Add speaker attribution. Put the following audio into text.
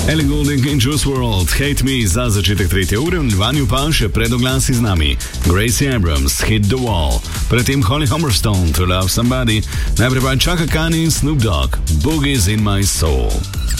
Speaker 1: Ellie Goulding in Juice WRLD, Hate Me za začetek 3. ure, v nadaljevanju pa še predoglasi z nami. Gracie Abrams, Hit the Wall, predtem Holly Humberstone, To Love Somebody, najprej pa Chaka Khan in Snoop Dogg, Boogie's in My Soul.